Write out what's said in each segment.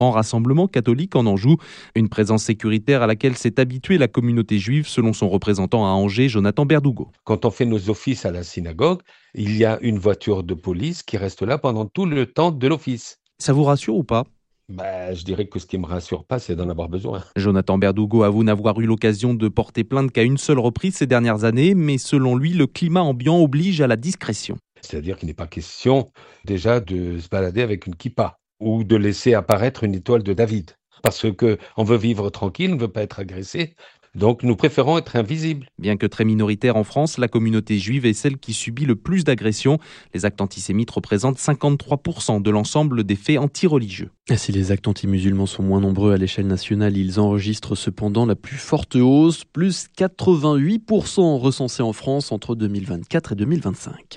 grand rassemblement catholique en Anjou. Une présence sécuritaire à laquelle s'est habituée la communauté juive, selon son représentant à Angers, Jonathan Berdugo. Quand on fait nos offices à la synagogue, il y a une voiture de police qui reste là pendant tout le temps de l'office. Ça vous rassure ou pas ? Je dirais que ce qui ne me rassure pas, c'est d'en avoir besoin. Jonathan Berdugo avoue n'avoir eu l'occasion de porter plainte qu'à une seule reprise ces dernières années, mais selon lui, le climat ambiant oblige à la discrétion. C'est-à-dire qu'il n'est pas question déjà de se balader avec une kippa ou de laisser apparaître une étoile de David. Parce qu'on veut vivre tranquille, on ne veut pas être agressé. Donc nous préférons être invisibles. Bien que très minoritaire en France, la communauté juive est celle qui subit le plus d'agressions. Les actes antisémites représentent 53% de l'ensemble des faits antireligieux. Si les actes anti-musulmans sont moins nombreux à l'échelle nationale, ils enregistrent cependant la plus forte hausse, plus 88% recensés en France entre 2024 et 2025.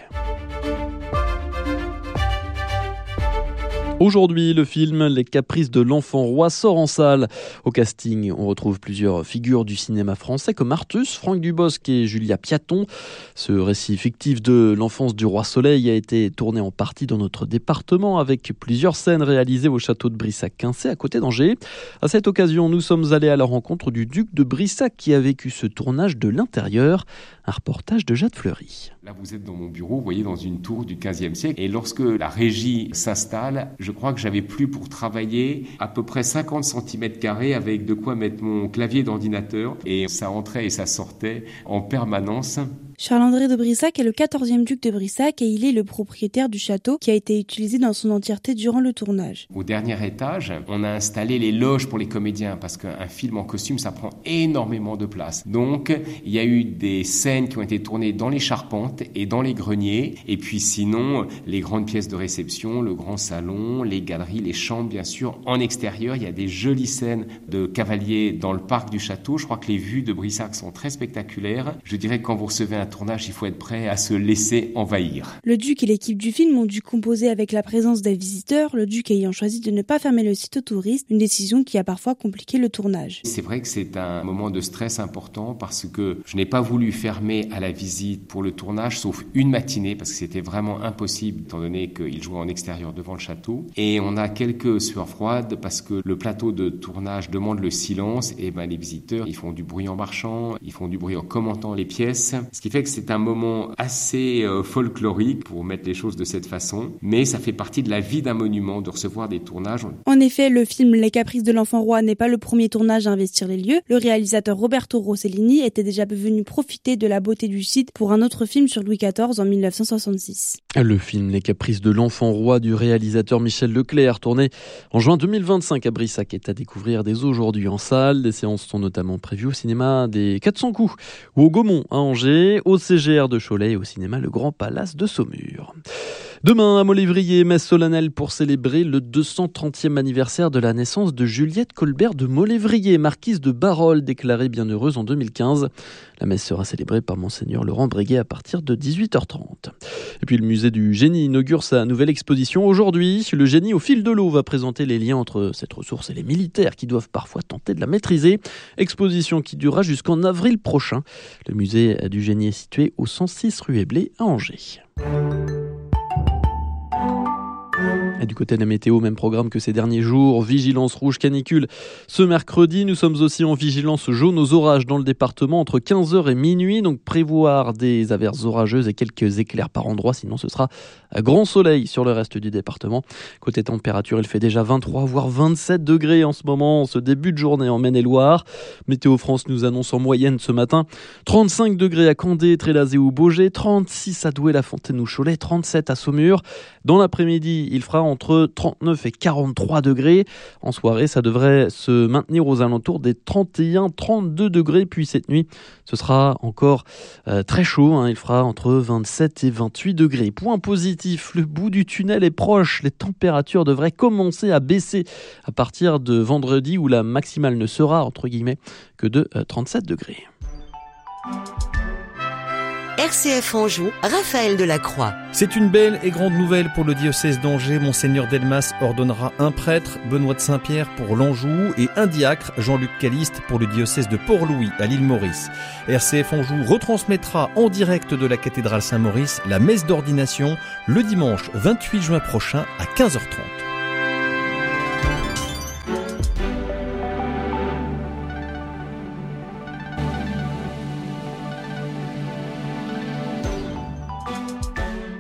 Aujourd'hui, le film Les Caprices de l'Enfant Roi sort en salle. Au casting, on retrouve plusieurs figures du cinéma français comme Artus, Franck Dubosc et Julia Piaton. Ce récit fictif de l'enfance du Roi Soleil a été tourné en partie dans notre département avec plusieurs scènes réalisées au château de Brissac-Quincey à côté d'Angers. À cette occasion, nous sommes allés à la rencontre du duc de Brissac qui a vécu ce tournage de l'intérieur. Un reportage de Jade Fleury. Là, vous êtes dans mon bureau, vous voyez, dans une tour du XVe siècle. Et lorsque la régie s'installe, je crois que j'avais plus pour travailler à peu près 50 cm² avec de quoi mettre mon clavier d'ordinateur. Et ça entrait et ça sortait en permanence. Charles-André de Brissac est le 14e duc de Brissac et il est le propriétaire du château qui a été utilisé dans son entièreté durant le tournage. Au dernier étage, on a installé les loges pour les comédiens parce qu'un film en costume, ça prend énormément de place. Donc, il y a eu des scènes qui ont été tournées dans les charpentes et dans les greniers. Et puis sinon, les grandes pièces de réception, le grand salon, les galeries, les chambres, bien sûr. En extérieur, il y a des jolies scènes de cavaliers dans le parc du château. Je crois que les vues de Brissac sont très spectaculaires. Je dirais que quand vous recevez un tournage, il faut être prêt à se laisser envahir. Le duc et l'équipe du film ont dû composer avec la présence des visiteurs, le duc ayant choisi de ne pas fermer le site aux touristes, une décision qui a parfois compliqué le tournage. C'est vrai que c'est un moment de stress important parce que je n'ai pas voulu fermer à la visite pour le tournage, sauf une matinée, parce que c'était vraiment impossible, étant donné qu'il jouait en extérieur devant le château. Et on a quelques sueurs froides parce que le plateau de tournage demande le silence et les visiteurs, ils font du bruit en marchant, ils font du bruit en commentant les pièces, ce qui fait que c'est un moment assez folklorique pour mettre les choses de cette façon, mais ça fait partie de la vie d'un monument de recevoir des tournages. En effet, le film Les Caprices de l'Enfant Roi n'est pas le premier tournage à investir les lieux. Le réalisateur Roberto Rossellini était déjà venu profiter de la beauté du site pour un autre film sur Louis XIV en 1966. Le film Les Caprices de l'Enfant Roi du réalisateur Michel Leclerc, tourné en juin 2025 à Brissac, est à découvrir dès aujourd'hui en salle. Des séances sont notamment prévues au cinéma des 400 coups ou au Gaumont à Angers, au CGR de Cholet et au cinéma Le Grand Palace de Saumur. Demain, à Molévrier, messe solennelle pour célébrer le 230e anniversaire de la naissance de Juliette Colbert de Molévrier, marquise de Barol, déclarée bienheureuse en 2015. La messe sera célébrée par Monseigneur Laurent Breguet à partir de 18h30. Et puis le musée du Génie inaugure sa nouvelle exposition aujourd'hui. Le Génie au fil de l'eau va présenter les liens entre cette ressource et les militaires qui doivent parfois tenter de la maîtriser. Exposition qui durera jusqu'en avril prochain. Le musée du Génie est situé au 106 rue Éblé à Angers. Et du côté de la météo, même programme que ces derniers jours, vigilance rouge canicule. Ce mercredi, nous sommes aussi en vigilance jaune aux orages dans le département entre 15h et minuit. Donc prévoir des averses orageuses et quelques éclairs par endroit, sinon ce sera à grand soleil sur le reste du département. Côté température, il fait déjà 23 voire 27 degrés en ce moment, en ce début de journée en Maine-et-Loire. Météo France nous annonce en moyenne ce matin 35 degrés à Condé, Trélazé ou Baugé, 36 à Douai-la-Fontaine ou Cholet, 37 à Saumur. Dans l'après-midi, il fera entre 39 et 43 degrés. En soirée, ça devrait se maintenir aux alentours des 31-32 degrés. Puis cette nuit, ce sera encore très chaud. Il fera entre 27 et 28 degrés. Point positif, le bout du tunnel est proche. Les températures devraient commencer à baisser à partir de vendredi où la maximale ne sera, entre guillemets, que de 37 degrés. RCF Anjou, Raphaël Delacroix. C'est une belle et grande nouvelle pour le diocèse d'Angers. Monseigneur Delmas ordonnera un prêtre, Benoît de Saint-Pierre pour l'Anjou, et un diacre, Jean-Luc Caliste, pour le diocèse de Port-Louis à l'île Maurice. RCF Anjou retransmettra en direct de la cathédrale Saint-Maurice la messe d'ordination le dimanche 28 juin prochain à 15h30.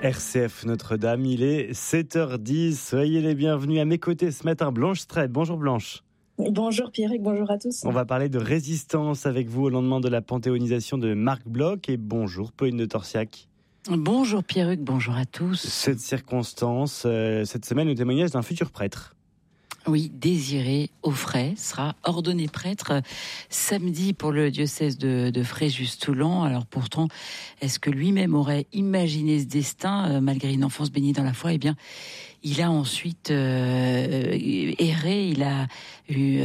RCF Notre-Dame, il est 7h10. Soyez les bienvenus à mes côtés ce matin. Blanche Streb. Bonjour Blanche. Bonjour Pierrick, bonjour à tous. On va parler de résistance avec vous au lendemain de la panthéonisation de Marc Bloch. Et bonjour Pauline de Torsiac. Bonjour Pierruc, bonjour à tous. Cette circonstance, cette semaine, le témoignage d'un futur prêtre. Oui, Désiré Auffray sera ordonné prêtre samedi pour le diocèse de Fréjus-Toulon. Alors pourtant, est-ce que lui-même aurait imaginé ce destin malgré une enfance bénie dans la foi ? Eh bien, il a ensuite erré, il a eu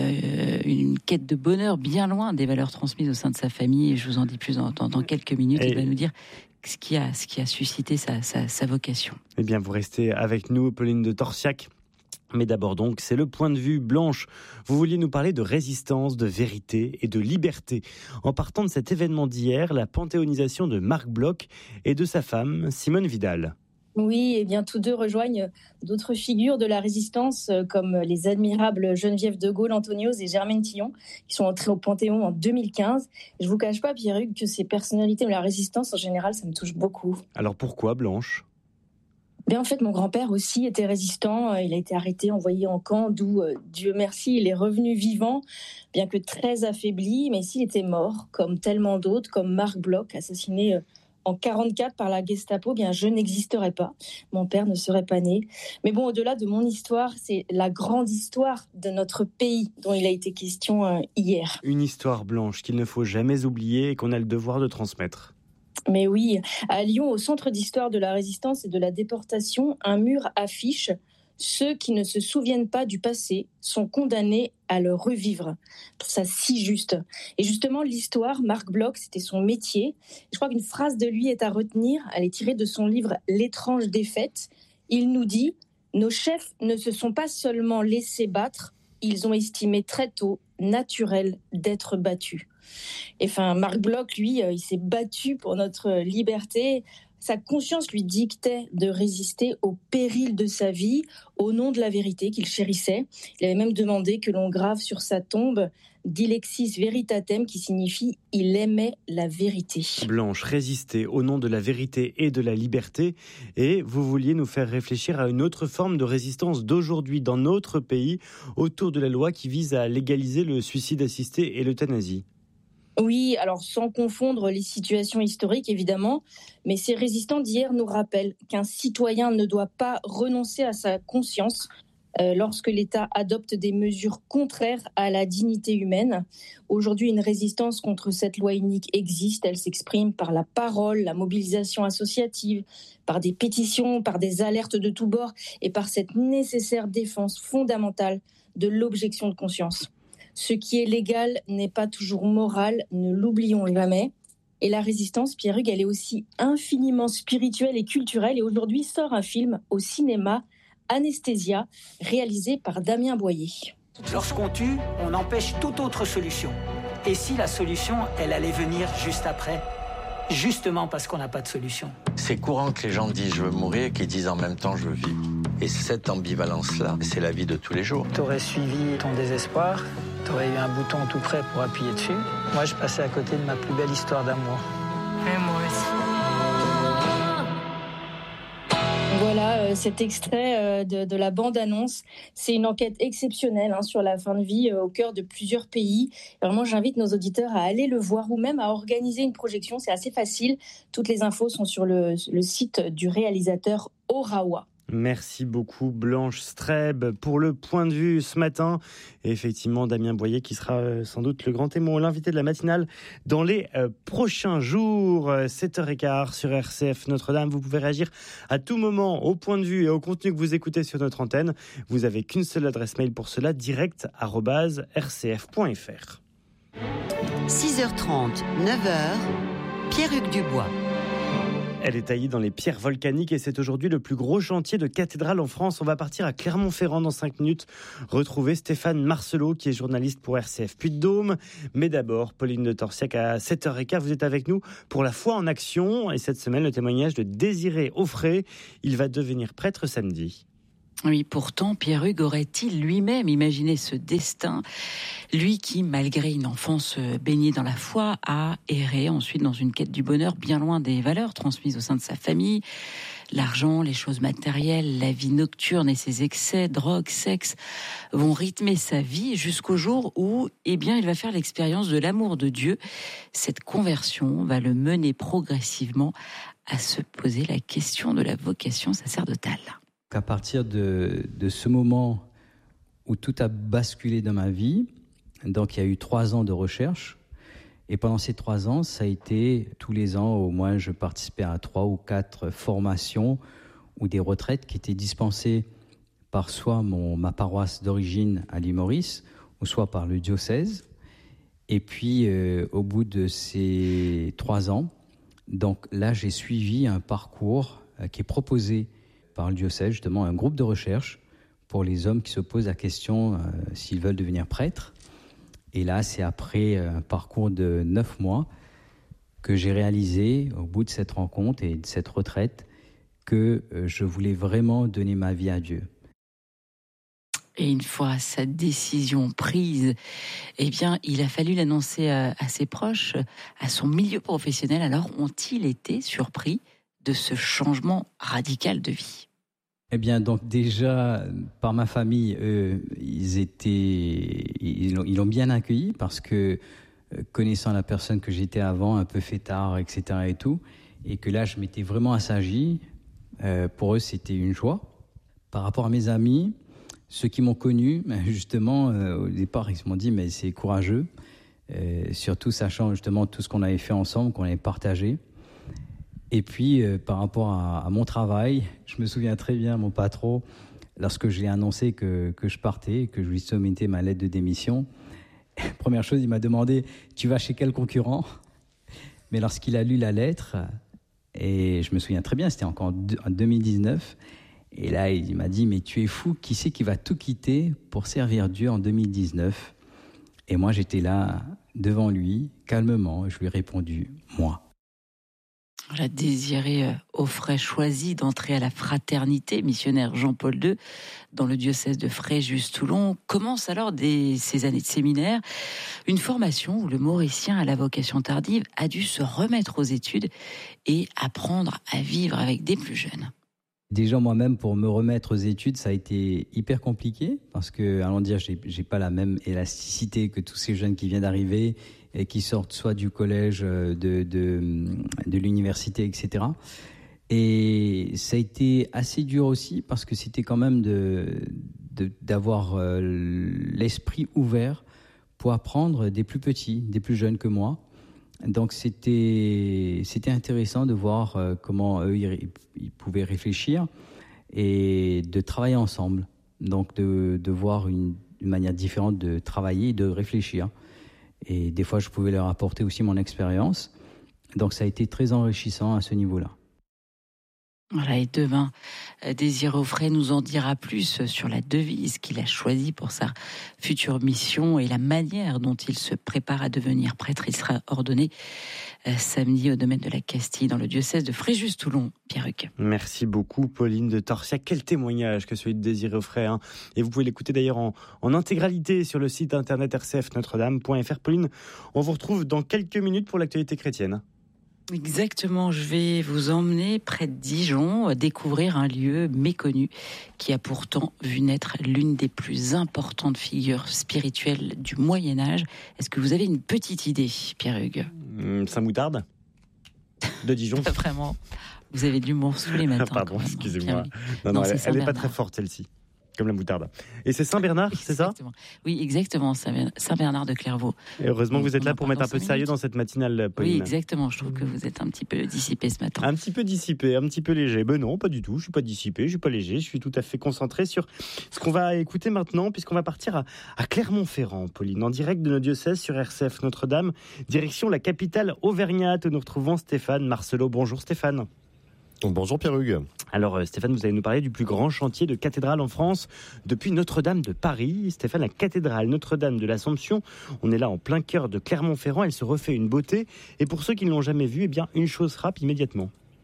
une quête de bonheur bien loin des valeurs transmises au sein de sa famille. Et je vous en dis plus dans quelques minutes. Il va nous dire ce qui a suscité sa vocation. Eh bien, vous restez avec nous, Pauline de Torsiac. Mais d'abord donc, c'est le point de vue. Blanche, vous vouliez nous parler de résistance, de vérité et de liberté. En partant de cet événement d'hier, la panthéonisation de Marc Bloch et de sa femme, Simone Vidal. Oui, et bien tous deux rejoignent d'autres figures de la résistance comme les admirables Geneviève de Gaulle, Antonios et Germaine Tillon qui sont entrés au Panthéon en 2015. Et je vous cache pas, Pierruc, que ces personnalités de la résistance en général, ça me touche beaucoup. Alors pourquoi, Blanche ? Bien, en fait, mon grand-père aussi était résistant. Il a été arrêté, envoyé en camp, d'où, Dieu merci, il est revenu vivant, bien que très affaibli. Mais s'il était mort, comme tellement d'autres, comme Marc Bloch, assassiné en 1944 par la Gestapo, bien, je n'existerais pas. Mon père ne serait pas né. Mais bon, au-delà de mon histoire, c'est la grande histoire de notre pays dont il a été question hier. Une histoire, Blanche, qu'il ne faut jamais oublier et qu'on a le devoir de transmettre. Mais oui, à Lyon, au centre d'histoire de la résistance et de la déportation, un mur affiche « Ceux qui ne se souviennent pas du passé sont condamnés à le revivre ». Je trouve ça si juste. Et justement, l'histoire, Marc Bloch, c'était son métier. Je crois qu'une phrase de lui est à retenir. Elle est tirée de son livre « L'étrange défaite ». Il nous dit « Nos chefs ne se sont pas seulement laissés battre, ils ont estimé très tôt naturel d'être battus ». Et enfin, Marc Bloch, lui, il s'est battu pour notre liberté. Sa conscience lui dictait de résister au péril de sa vie, au nom de la vérité qu'il chérissait. Il avait même demandé que l'on grave sur sa tombe « Dilexis veritatem » qui signifie « il aimait la vérité ». Blanche, résister au nom de la vérité et de la liberté. Et vous vouliez nous faire réfléchir à une autre forme de résistance d'aujourd'hui dans notre pays autour de la loi qui vise à légaliser le suicide assisté et l'euthanasie. Oui, alors sans confondre les situations historiques évidemment, mais ces résistants d'hier nous rappellent qu'un citoyen ne doit pas renoncer à sa conscience lorsque l'État adopte des mesures contraires à la dignité humaine. Aujourd'hui, une résistance contre cette loi unique existe, elle s'exprime par la parole, la mobilisation associative, par des pétitions, par des alertes de tous bords et par cette nécessaire défense fondamentale de l'objection de conscience. Ce qui est légal n'est pas toujours moral, ne l'oublions jamais. Et la résistance, Pierruc, elle est aussi infiniment spirituelle et culturelle. Et aujourd'hui sort un film au cinéma, Anesthésia, réalisé par Damien Boyer. Lorsqu'on tue, on empêche toute autre solution. Et si la solution, elle allait venir juste après ? Justement parce qu'on n'a pas de solution. C'est courant que les gens disent « je veux mourir » et qu'ils disent en même temps « je veux vivre ». Et cette ambivalence-là, c'est la vie de tous les jours. T'aurais suivi ton désespoir, t'aurais eu un bouton tout prêt pour appuyer dessus. Moi, je passais à côté de ma plus belle histoire d'amour. Et moi aussi. Voilà cet extrait de la bande-annonce. C'est une enquête exceptionnelle sur la fin de vie au cœur de plusieurs pays. Vraiment, j'invite nos auditeurs à aller le voir ou même à organiser une projection. C'est assez facile. Toutes les infos sont sur le site du réalisateur Orawa. Merci beaucoup Blanche Streb pour le point de vue ce matin. Et effectivement, Damien Boyer qui sera sans doute le grand témoin, l'invité de la matinale dans les prochains jours. 7h15 sur RCF Notre-Dame. Vous pouvez réagir à tout moment au point de vue et au contenu que vous écoutez sur notre antenne. Vous avez qu'une seule adresse mail pour cela, direct@rcf.fr. 6h30, 9h, Pierruc Dubois. Elle est taillée dans les pierres volcaniques et c'est aujourd'hui le plus gros chantier de cathédrale en France. On va partir à Clermont-Ferrand dans 5 minutes, retrouver Stéphane Marcelot qui est journaliste pour RCF Puy-de-Dôme. Mais d'abord, Pauline de Torsiac à 7h15, vous êtes avec nous pour la foi en action. Et cette semaine, le témoignage de Désiré Auffray. Il va devenir prêtre samedi. Oui, pourtant, Pierre-Hugues aurait-il lui-même imaginé ce destin? Lui qui, malgré une enfance baignée dans la foi, a erré ensuite dans une quête du bonheur bien loin des valeurs transmises au sein de sa famille. L'argent, les choses matérielles, la vie nocturne et ses excès, drogue, sexe, vont rythmer sa vie jusqu'au jour où, il va faire l'expérience de l'amour de Dieu. Cette conversion va le mener progressivement à se poser la question de la vocation sacerdotale. À partir de ce moment où tout a basculé dans ma vie, donc il y a eu 3 ans de recherche, et pendant ces 3 ans, ça a été tous les ans, au moins je participais à 3 ou 4 formations ou des retraites qui étaient dispensées par soit ma paroisse d'origine à l'île Maurice, ou soit par le diocèse. Et puis au bout de ces 3 ans, donc là j'ai suivi un parcours qui est proposé par le diocèse, justement un groupe de recherche pour les hommes qui se posent la question s'ils veulent devenir prêtres. Et là, c'est après un parcours de 9 mois que j'ai réalisé, au bout de cette rencontre et de cette retraite, que je voulais vraiment donner ma vie à Dieu. Et une fois sa décision prise, il a fallu l'annoncer à ses proches, à son milieu professionnel. Alors, ont-ils été surpris de ce changement radical de vie ? Donc déjà, par ma famille, ils l'ont bien accueilli parce que, connaissant la personne que j'étais avant, un peu fêtard, etc. et tout, et que là, je m'étais vraiment assagi, pour eux, c'était une joie. Par rapport à mes amis, ceux qui m'ont connu, justement, au départ, ils m'ont dit, mais c'est courageux, surtout sachant justement tout ce qu'on avait fait ensemble, qu'on avait partagé. Et puis, par rapport à mon travail, je me souviens très bien, mon patron, lorsque je lui ai annoncé que je partais, que je lui soumettais ma lettre de démission, première chose, il m'a demandé « Tu vas chez quel concurrent ?» Mais lorsqu'il a lu la lettre, et je me souviens très bien, c'était encore en 2019, et là, il m'a dit « Mais tu es fou, qui c'est qui va tout quitter pour servir Dieu en 2019 ?» Et moi, j'étais là, devant lui, calmement, et je lui ai répondu « Moi ». Voilà, Désiré Auffray choisit d'entrer à la fraternité missionnaire Jean-Paul II dans le diocèse de Fréjus-Toulon. Commence alors ces années de séminaire, une formation où le Mauricien à la vocation tardive a dû se remettre aux études et apprendre à vivre avec des plus jeunes. Déjà moi-même, pour me remettre aux études, ça a été hyper compliqué parce que, allons dire, j'ai pas la même élasticité que tous ces jeunes qui viennent d'arriver et qui sortent soit du collège, de l'université, etc. Et ça a été assez dur aussi parce que c'était quand même d'avoir l'esprit ouvert pour apprendre des plus petits, des plus jeunes que moi. Donc c'était intéressant de voir comment eux ils pouvaient réfléchir et de travailler ensemble. Donc de voir une manière différente de travailler et de réfléchir. Et des fois je pouvais leur apporter aussi mon expérience. Donc ça a été très enrichissant à ce niveau-là. Voilà, et demain, Désiré Auffray nous en dira plus sur la devise qu'il a choisie pour sa future mission et la manière dont il se prépare à devenir prêtre. Il sera ordonné samedi au domaine de la Castille, dans le diocèse de Fréjus-Toulon. Pierre-Hugues. Merci beaucoup, Pauline de Torsia. Quel témoignage que celui de Désiré Auffray. Et vous pouvez l'écouter d'ailleurs en intégralité sur le site internet rcfnotredame.fr. Pauline, on vous retrouve dans quelques minutes pour l'actualité chrétienne. Exactement, je vais vous emmener près de Dijon, découvrir un lieu méconnu qui a pourtant vu naître l'une des plus importantes figures spirituelles du Moyen-Âge. Est-ce que vous avez une petite idée, Pierre-Hugues ? Saint-Moutarde de Dijon. Vraiment, vous avez de l'humour sous les matins. Pardon, excusez-moi. Non, elle n'est pas très forte, celle-ci. Comme la moutarde. Et c'est Saint-Bernard, c'est ça ? Oui, exactement, Saint-Bernard de Clairvaux. Et heureusement que vous êtes là pour mettre un peu de sérieux dans cette matinale, Pauline. Oui, exactement, je trouve que vous êtes un petit peu dissipé ce matin. Un petit peu dissipé, un petit peu léger. Ben non, pas du tout, je suis pas dissipé, je suis pas léger, je suis tout à fait concentré sur ce qu'on va écouter maintenant, puisqu'on va partir à Clermont-Ferrand, Pauline, en direct de nos diocèses sur RCF Notre-Dame, direction la capitale auvergnate, où nous retrouvons Stéphane Marcelot. Bonjour Stéphane. Bonjour Pierre-Hugues. Alors Stéphane, vous allez nous parler du plus grand chantier de cathédrale en France depuis Notre-Dame de Paris. Stéphane, la cathédrale Notre-Dame de l'Assomption, on est là en plein cœur de Clermont-Ferrand, elle se refait une beauté. Et pour ceux qui ne l'ont jamais vue, eh bien une chose frappe immédiatement.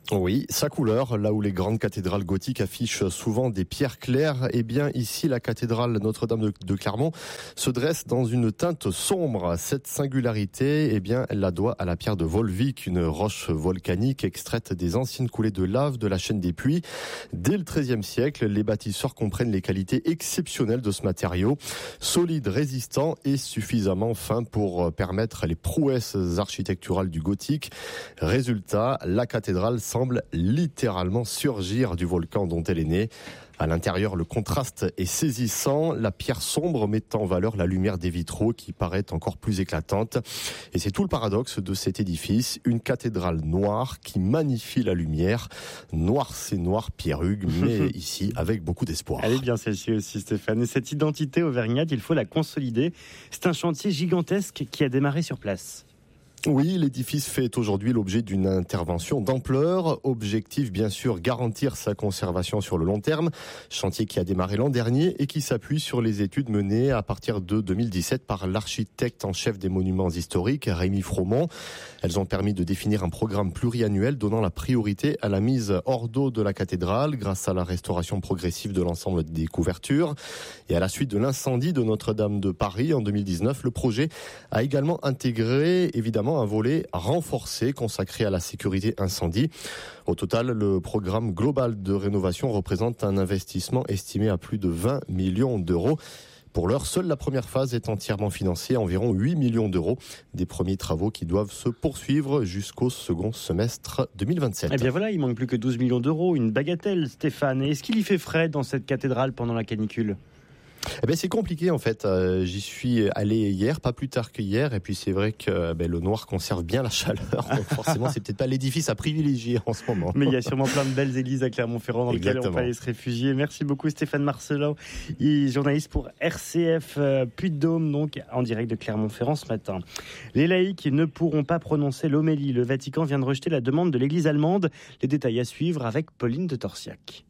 Oui, sa couleur, là où les grandes cathédrales gothiques affichent souvent des pierres claires, eh bien ici la cathédrale Notre-Dame de Clermont se dresse dans une teinte sombre. Cette singularité, eh bien elle la doit à la pierre de Volvic, une roche volcanique extraite des anciennes coulées de lave de la chaîne des Puys. Dès le XIIIe siècle, les bâtisseurs comprennent les qualités exceptionnelles de ce matériau, solide, résistant et suffisamment fin pour permettre les prouesses architecturales du gothique. Résultat, la cathédrale semble littéralement surgir du volcan dont elle est née. À l'intérieur, le contraste est saisissant, la pierre sombre mettant en valeur la lumière des vitraux qui paraît encore plus éclatante. Et c'est tout le paradoxe de cet édifice, une cathédrale noire qui magnifie la lumière. Noir, c'est noir, Pierre Hugues, mais ici avec beaucoup d'espoir. Elle est bien celle-ci aussi, Stéphane. Et cette identité auvergnate, il faut la consolider. C'est un chantier gigantesque qui a démarré sur place. Oui, l'édifice fait aujourd'hui l'objet d'une intervention d'ampleur. Objectif, bien sûr, garantir sa conservation sur le long terme. Chantier qui a démarré l'an dernier et qui s'appuie sur les études menées à partir de 2017 par l'architecte en chef des monuments historiques, Rémi Fromont. Elles ont permis de définir un programme pluriannuel donnant la priorité à la mise hors d'eau de la cathédrale grâce à la restauration progressive de l'ensemble des couvertures. Et à la suite de l'incendie de Notre-Dame de Paris en 2019, le projet a également intégré, évidemment, un volet renforcé consacré à la sécurité incendie. Au total, le programme global de rénovation représente un investissement estimé à plus de 20 millions d'euros. Pour l'heure, seule la première phase est entièrement financée, environ 8 millions d'euros. Des premiers travaux qui doivent se poursuivre jusqu'au second semestre 2027. Eh bien voilà, il manque plus que 12 millions d'euros, une bagatelle, Stéphane. Et est-ce qu'il y fait frais dans cette cathédrale pendant la canicule ? Eh ben c'est compliqué en fait. J'y suis allé hier, pas plus tard qu'hier, et puis c'est vrai que le noir conserve bien la chaleur. Donc forcément, c'est peut-être pas l'édifice à privilégier en ce moment. Mais il y a sûrement plein de belles églises à Clermont-Ferrand dans lesquelles on peut aller se réfugier. Merci beaucoup Stéphane Marcelot, journaliste pour RCF Puy-de-Dôme, donc en direct de Clermont-Ferrand ce matin. Les laïcs ne pourront pas prononcer l'homélie. Le Vatican vient de rejeter la demande de l'Église allemande. Les détails à suivre avec Pauline de Torsiac.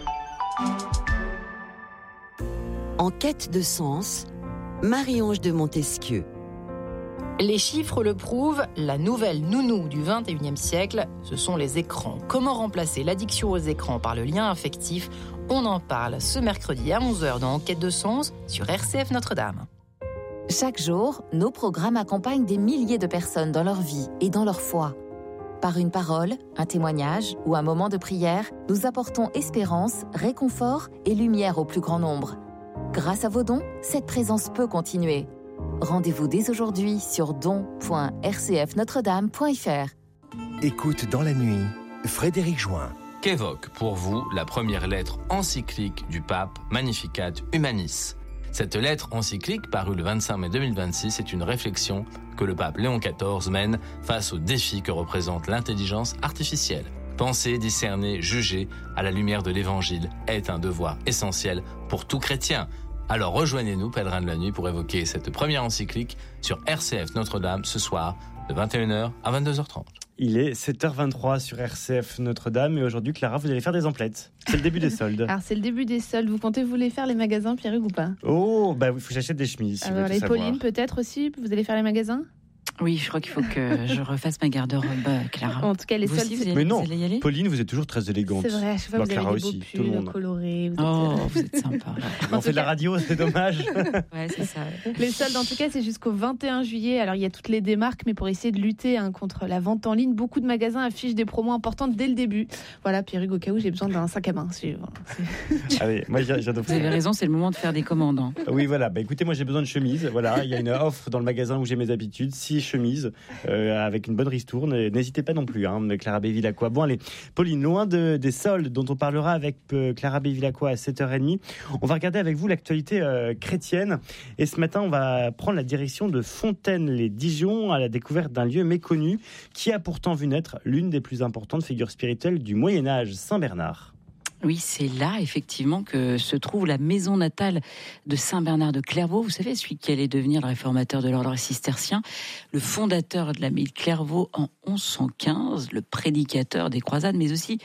En quête de sens, Marie-Ange de Montesquieu. Les chiffres le prouvent, la nouvelle nounou du 21e siècle, ce sont les écrans. Comment remplacer l'addiction aux écrans par le lien affectif ? On en parle ce mercredi à 11h dans Enquête de sens sur RCF Notre-Dame. Chaque jour, nos programmes accompagnent des milliers de personnes dans leur vie et dans leur foi. Par une parole, un témoignage ou un moment de prière, nous apportons espérance, réconfort et lumière au plus grand nombre. Grâce à vos dons, cette présence peut continuer. Rendez-vous dès aujourd'hui sur don.rcfnotredame.fr. Écoute dans la nuit, Frédéric Join. Qu'évoque pour vous la première lettre encyclique du pape Magnificat Humanis ? Cette lettre encyclique, parue le 25 mai 2026, est une réflexion que le pape Léon XIV mène face aux défis que représente l'intelligence artificielle. Penser, discerner, juger à la lumière de l'Évangile est un devoir essentiel pour tout chrétien. Alors rejoignez-nous, pèlerins de la nuit, pour évoquer cette première encyclique sur RCF Notre-Dame ce soir de 21h à 22h30. Il est 7h23 sur RCF Notre-Dame et aujourd'hui, Clara, vous allez faire des emplettes. C'est le début des soldes. Alors c'est le début des soldes. Vous comptez vous les faire les magasins, Pierre-Hugues, ou pas ? Oh, il faut que j'achète des chemises. Alors les Pauline peut-être aussi, vous allez faire les magasins ? Oui, je crois qu'il faut que je refasse ma garde-robe, Clara. En tout cas, les soldes. Mais non, vous allez Pauline, vous êtes toujours très élégante. C'est vrai, je sais pas, vous Clara avez des beaux aussi, pulls tout le monde. colorés. Vous êtes sympa. On fait de la radio, c'est dommage. Ouais, c'est ça. Les soldes, en tout cas, c'est jusqu'au 21 juillet. Alors, il y a toutes les démarques, mais pour essayer de lutter contre la vente en ligne, beaucoup de magasins affichent des promos importantes dès le début. Voilà, Pierre-Hugues, au cas où j'ai besoin d'un sac à main. Allez, moi, j'adore. Vous avez raison, c'est le moment de faire des commandes. Hein. Oui, voilà. Écoutez, moi, j'ai besoin de chemises. Voilà, il y a une offre dans le magasin où j'ai mes habitudes. 6 chemises. Avec une bonne ristourne. N'hésitez pas non plus, Clara Bévilacqua. Bon, allez, Pauline, loin des soldes dont on parlera avec Clara Bévilacqua à 7h30, on va regarder avec vous l'actualité chrétienne. Et ce matin, on va prendre la direction de Fontaine-les-Dijon à la découverte d'un lieu méconnu qui a pourtant vu naître l'une des plus importantes figures spirituelles du Moyen-Âge, Saint-Bernard. Oui, c'est là, effectivement, que se trouve la maison natale de Saint-Bernard de Clairvaux. Vous savez, celui qui allait devenir le réformateur de l'ordre cistercien, le fondateur de l'abbaye de Clairvaux en 1115, le prédicateur des croisades, mais aussi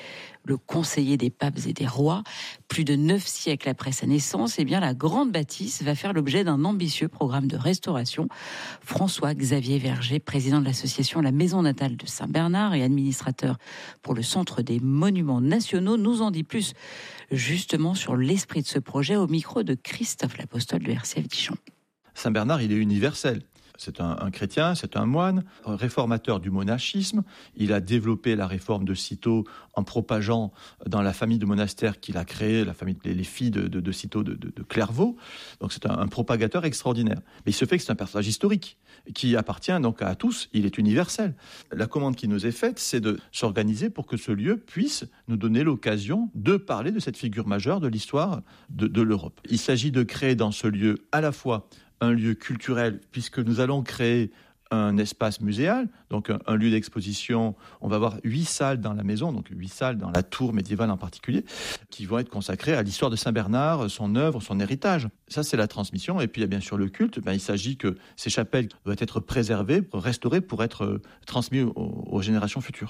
le conseiller des papes et des rois. Plus de 9 siècles après sa naissance, eh bien, la grande bâtisse va faire l'objet d'un ambitieux programme de restauration. François-Xavier Verger, président de l'association La Maison Natale de Saint-Bernard et administrateur pour le Centre des Monuments Nationaux, nous en dit plus justement sur l'esprit de ce projet au micro de Christophe L'Apostole de RCF Dijon. Saint-Bernard, il est universel. C'est un chrétien, c'est un moine, un réformateur du monachisme. Il a développé la réforme de Cîteaux en propageant dans la famille de monastères qu'il a créée, la famille, les filles de Cîteaux de Clairvaux. Donc c'est un propagateur extraordinaire. Mais il se fait que c'est un personnage historique qui appartient donc à tous. Il est universel. La commande qui nous est faite, c'est de s'organiser pour que ce lieu puisse nous donner l'occasion de parler de cette figure majeure de l'histoire de l'Europe. Il s'agit de créer dans ce lieu à la fois un lieu culturel, puisque nous allons créer un espace muséal, donc un lieu d'exposition. On va avoir 8 salles dans la maison, donc 8 salles dans la tour médiévale en particulier, qui vont être consacrées à l'histoire de Saint-Bernard, son œuvre, son héritage. Ça, c'est la transmission. Et puis, il y a bien sûr le culte. Il s'agit que ces chapelles doivent être préservées, restaurées pour être transmises aux générations futures.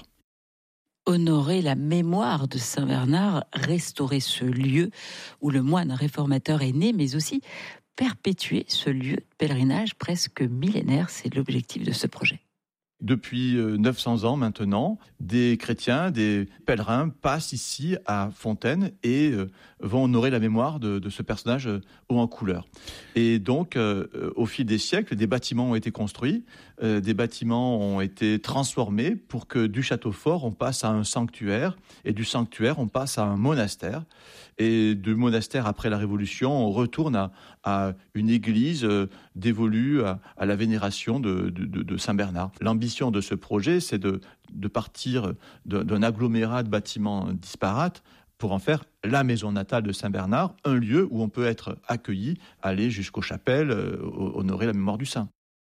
Honorer la mémoire de Saint-Bernard, restaurer ce lieu où le moine réformateur est né, mais aussi perpétuer ce lieu de pèlerinage presque millénaire, c'est l'objectif de ce projet. Depuis 900 ans maintenant, des chrétiens, des pèlerins passent ici à Fontaine et vont honorer la mémoire de ce personnage haut en couleur. Et donc, au fil des siècles, des bâtiments ont été construits, des bâtiments ont été transformés pour que du château fort, on passe à un sanctuaire, et du sanctuaire, on passe à un monastère. Et du monastère, après la Révolution, on retourne à une église dévolue à la vénération de Saint-Bernard. L'ambition de ce projet, c'est de partir d'un agglomérat de bâtiments disparates pour en faire la maison natale de Saint-Bernard, un lieu où on peut être accueilli, aller jusqu'aux chapelles, honorer la mémoire du saint.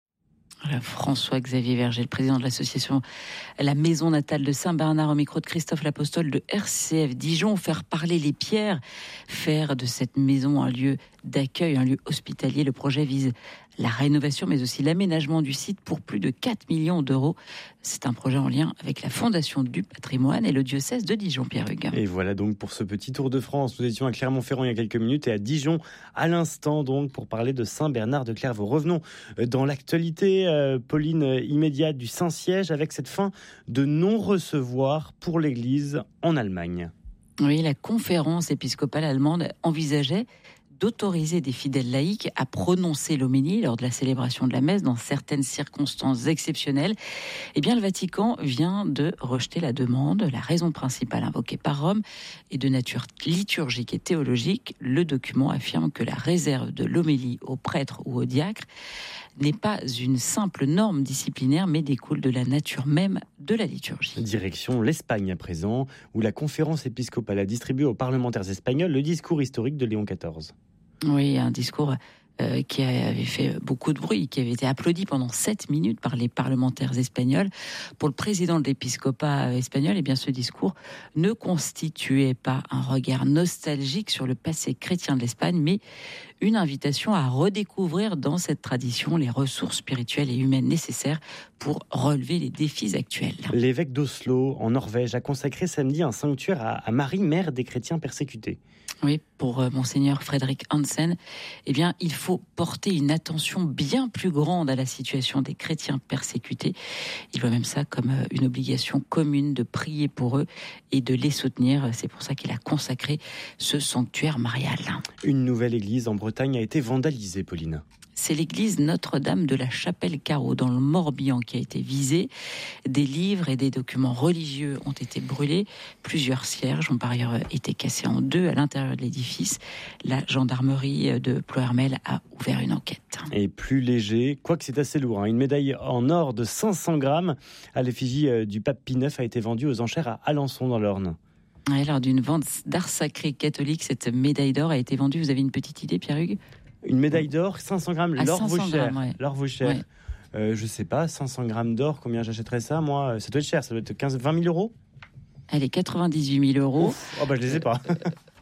Voilà, François-Xavier Verger, le président de l'association La Maison Natale de Saint-Bernard, au micro de Christophe L'Apostole de RCF Dijon. Faire parler les pierres, faire de cette maison un lieu d'accueil, un lieu hospitalier. Le projet vise la rénovation, mais aussi l'aménagement du site pour plus de 4 millions d'euros. C'est un projet en lien avec la Fondation du patrimoine et le diocèse de Dijon, Pierre Hugues. Et voilà donc pour ce petit tour de France. Nous étions à Clermont-Ferrand il y a quelques minutes et à Dijon à l'instant donc pour parler de Saint-Bernard de Clairvaux. Revenons dans l'actualité, Pauline, immédiate du Saint-Siège avec cette fin de non-recevoir pour l'Église en Allemagne. Oui, la conférence épiscopale allemande envisageait d'autoriser des fidèles laïcs à prononcer l'homélie lors de la célébration de la messe dans certaines circonstances exceptionnelles. Eh bien, le Vatican vient de rejeter la demande. La raison principale invoquée par Rome est de nature liturgique et théologique. Le document affirme que la réserve de l'homélie aux prêtres ou aux diacres n'est pas une simple norme disciplinaire, mais découle de la nature même de la liturgie. Direction l'Espagne à présent, où la conférence épiscopale a distribué aux parlementaires espagnols le discours historique de Léon XIV. Oui, un discours qui avait fait beaucoup de bruit, qui avait été applaudi pendant 7 minutes par les parlementaires espagnols. Pour le président de l'épiscopat espagnol, eh bien, ce discours ne constituait pas un regard nostalgique sur le passé chrétien de l'Espagne, mais une invitation à redécouvrir dans cette tradition les ressources spirituelles et humaines nécessaires pour relever les défis actuels. L'évêque d'Oslo, en Norvège, a consacré samedi un sanctuaire à Marie, mère des chrétiens persécutés. Oui, pour monseigneur Frédéric Hansen, eh bien, il faut porter une attention bien plus grande à la situation des chrétiens persécutés. Il voit même ça comme une obligation commune de prier pour eux et de les soutenir. C'est pour ça qu'il a consacré ce sanctuaire marial. Une nouvelle église en Bretagne a été vandalisée, Pauline. C'est l'église Notre-Dame de la Chapelle-Carreau dans le Morbihan qui a été visée. Des livres et des documents religieux ont été brûlés. Plusieurs cierges ont par ailleurs été cassés en deux à l'intérieur de l'édifice. La gendarmerie de Ploërmel a ouvert une enquête. Et plus léger, quoique c'est assez lourd, une médaille en or de 500 grammes à l'effigie du pape Pie IX a été vendue aux enchères à Alençon dans l'Orne. Et lors d'une vente d'art sacré catholique, cette médaille d'or a été vendue. Vous avez une petite idée, Pierre Hugues ? Une médaille d'or, 500 grammes, l'or vaut cher. Ouais. L'or vaut cher. Ouais. Je sais pas, 500 grammes d'or, combien j'achèterais ça, moi ? Ça doit être cher, ça doit être 20 000 euros ? Elle est 98 000 euros. Ouf. Oh bah je les ai pas.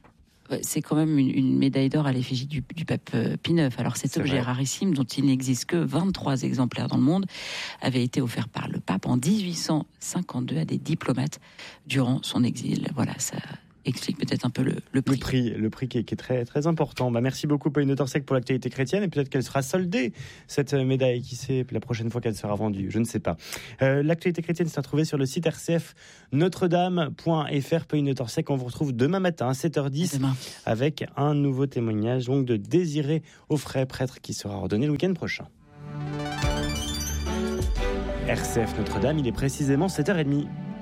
c'est quand même une médaille d'or à l'effigie du pape Pie IX. Alors cet objet rarissime, dont il n'existe que 23 exemplaires dans le monde, avait été offert par le pape en 1852 à des diplomates durant son exil. Voilà, ça explique peut-être un peu le prix. Le prix qui est très, très important. Merci beaucoup Pauline Notorsec pour l'actualité chrétienne, et peut-être qu'elle sera soldée, cette médaille, qui sait, la prochaine fois qu'elle sera vendue, je ne sais pas. L'actualité chrétienne c'est à trouver sur le site RCF Notre-Dame.fr. Pauline Notorsec, on vous retrouve demain matin à 7h10 avec un nouveau témoignage donc de Désiré Auffray, prêtre qui sera ordonné le week-end prochain. RCF Notre-Dame, il est précisément 7h30.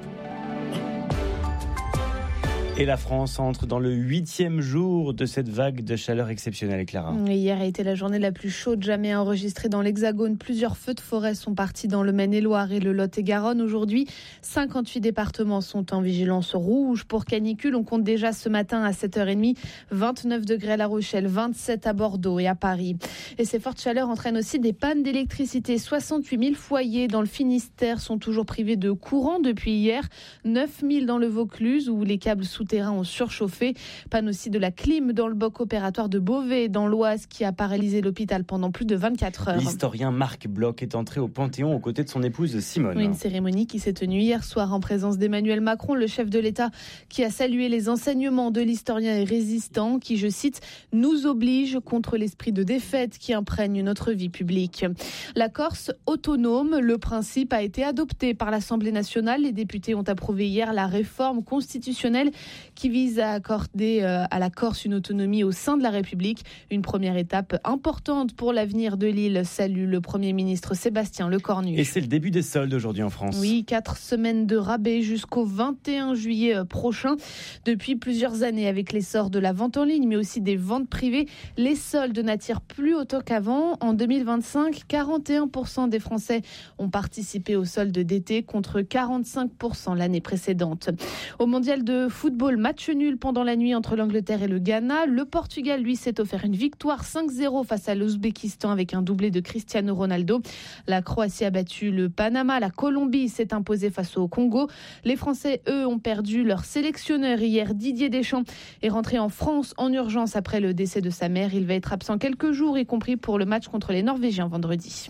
Et la France entre dans le 8e jour de cette vague de chaleur exceptionnelle, Clara. Hier a été la journée la plus chaude jamais enregistrée dans l'Hexagone. Plusieurs feux de forêt sont partis dans le Maine-et-Loire et le Lot-et-Garonne. Aujourd'hui, 58 départements sont en vigilance rouge pour canicule. On compte déjà ce matin à 7h30 29 degrés à La Rochelle, 27 à Bordeaux et à Paris. Et ces fortes chaleurs entraînent aussi des pannes d'électricité. 68 000 foyers dans le Finistère sont toujours privés de courant depuis hier. 9 000 dans le Vaucluse où les câbles souterrains ont surchauffé. Panne aussi de la clim dans le bloc opératoire de Beauvais, dans l'Oise, qui a paralysé l'hôpital pendant plus de 24 heures. L'historien Marc Bloch est entré au Panthéon aux côtés de son épouse Simone. Une cérémonie qui s'est tenue hier soir en présence d'Emmanuel Macron, le chef de l'État, qui a salué les enseignements de l'historien et résistant, qui, je cite, nous oblige contre l'esprit de défaite qui imprègne notre vie publique. La Corse autonome, le principe a été adopté par l'Assemblée nationale. Les députés ont approuvé hier la réforme constitutionnelle qui vise à accorder à la Corse une autonomie au sein de la République. Une première étape importante pour l'avenir de l'île, salue le Premier ministre Sébastien Lecornu. Et c'est le début des soldes aujourd'hui en France. Oui, 4 semaines de rabais jusqu'au 21 juillet prochain. Depuis plusieurs années, avec l'essor de la vente en ligne, mais aussi des ventes privées, les soldes n'attirent plus autant qu'avant. En 2025, 41% des Français ont participé aux soldes d'été contre 45% l'année précédente. Au mondial de football, match nul pendant la nuit entre l'Angleterre et le Ghana. Le Portugal, lui, s'est offert une victoire 5-0 face à l'Ouzbékistan avec un doublé de Cristiano Ronaldo. La Croatie a battu le Panama. La Colombie s'est imposée face au Congo. Les Français, eux, ont perdu leur sélectionneur hier. Didier Deschamps est rentré en France en urgence après le décès de sa mère. Il va être absent quelques jours, y compris pour le match contre les Norvégiens vendredi.